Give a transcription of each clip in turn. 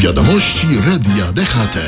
Wiadomości Radia DHT.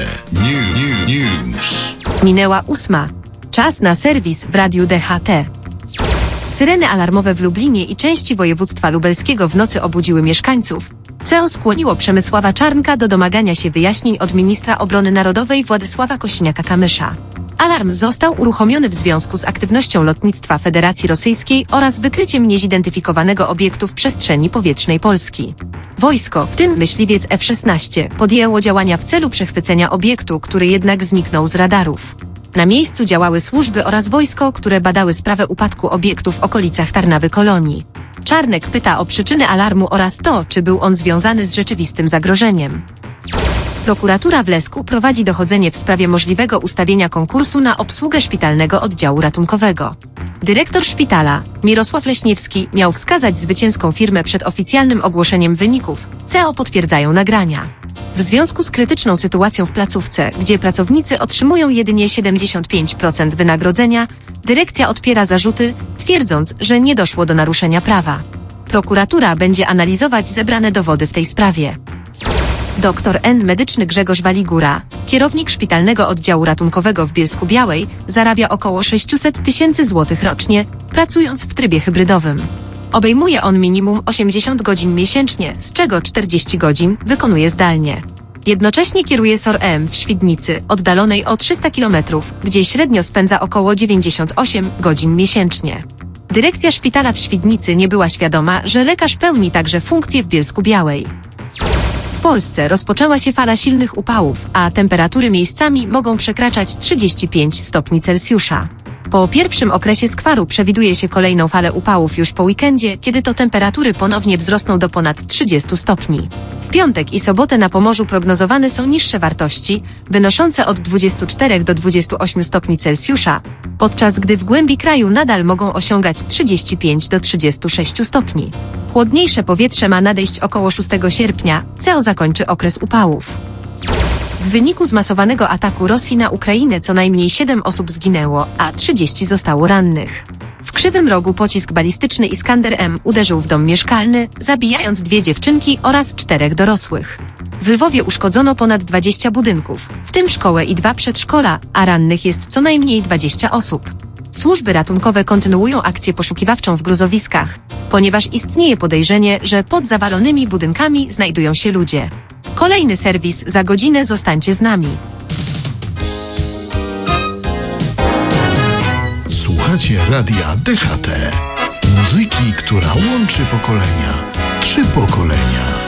News. Minęła 8. Czas na serwis w Radiu DHT. Syreny alarmowe w Lublinie i części województwa lubelskiego w nocy obudziły mieszkańców. CEO skłoniło Przemysława Czarnka do domagania się wyjaśnień od ministra obrony narodowej Władysława Kosiniaka-Kamysza. Alarm został uruchomiony w związku z aktywnością lotnictwa Federacji Rosyjskiej oraz wykryciem niezidentyfikowanego obiektu w przestrzeni powietrznej Polski. Wojsko, w tym myśliwiec F-16, podjęło działania w celu przechwycenia obiektu, który jednak zniknął z radarów. Na miejscu działały służby oraz wojsko, które badały sprawę upadku obiektu w okolicach Tarnawy-Kolonii. Czarnek pyta o przyczyny alarmu oraz to, czy był on związany z rzeczywistym zagrożeniem. Prokuratura w Lesku prowadzi dochodzenie w sprawie możliwego ustawienia konkursu na obsługę szpitalnego oddziału ratunkowego. Dyrektor szpitala, Mirosław Leśniewski, miał wskazać zwycięską firmę przed oficjalnym ogłoszeniem wyników. CEO potwierdzają nagrania. W związku z krytyczną sytuacją w placówce, gdzie pracownicy otrzymują jedynie 75% wynagrodzenia, dyrekcja odpiera zarzuty, twierdząc, że nie doszło do naruszenia prawa. Prokuratura będzie analizować zebrane dowody w tej sprawie. Dr N. medyczny Grzegorz Waligura, kierownik szpitalnego oddziału ratunkowego w Bielsku-Białej, zarabia około 600 000 złotych rocznie, pracując w trybie hybrydowym. Obejmuje on minimum 80 godzin miesięcznie, z czego 40 godzin wykonuje zdalnie. Jednocześnie kieruje SOR-M w Świdnicy, oddalonej o 300 km, gdzie średnio spędza około 98 godzin miesięcznie. Dyrekcja szpitala w Świdnicy nie była świadoma, że lekarz pełni także funkcję w Bielsku-Białej. W Polsce rozpoczęła się fala silnych upałów, a temperatury miejscami mogą przekraczać 35 stopni Celsjusza. Po pierwszym okresie skwaru przewiduje się kolejną falę upałów już po weekendzie, kiedy to temperatury ponownie wzrosną do ponad 30 stopni. W piątek i sobotę na Pomorzu prognozowane są niższe wartości, wynoszące od 24 do 28 stopni Celsjusza, podczas gdy w głębi kraju nadal mogą osiągać 35 do 36 stopni. Chłodniejsze powietrze ma nadejść około 6 sierpnia, CEO zakończy okres upałów. W wyniku zmasowanego ataku Rosji na Ukrainę co najmniej 7 osób zginęło, a 30 zostało rannych. W Krzywym Rogu pocisk balistyczny Iskander-M uderzył w dom mieszkalny, zabijając 2 dziewczynki oraz 4 dorosłych. W Lwowie uszkodzono ponad 20 budynków, w tym szkołę i 2 przedszkola, a rannych jest co najmniej 20 osób. Służby ratunkowe kontynuują akcję poszukiwawczą w gruzowiskach, ponieważ istnieje podejrzenie, że pod zawalonymi budynkami znajdują się ludzie. Kolejny serwis za godzinę, zostańcie z nami. Słuchacie Radia DHT. Muzyki, która łączy pokolenia. 3 pokolenia.